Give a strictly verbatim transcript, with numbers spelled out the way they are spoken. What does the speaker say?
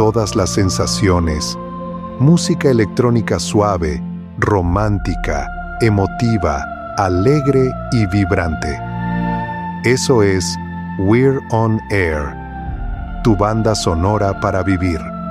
todas las sensaciones, música electrónica suave, romántica, emotiva, alegre y vibrante. Eso es We're On Air, tu banda sonora para vivir.